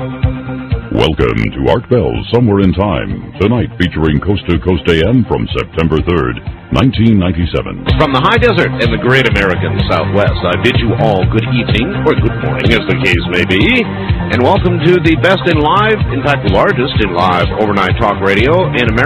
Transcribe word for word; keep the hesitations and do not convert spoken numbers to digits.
Welcome to Art Bell Somewhere in Time, tonight featuring Coast to Coast A M from September third, nineteen ninety-seven. From the high desert in the great American Southwest, I bid you all good evening, or good morning as the case may be, and welcome to the best in live, in fact the largest in live overnight talk radio in America.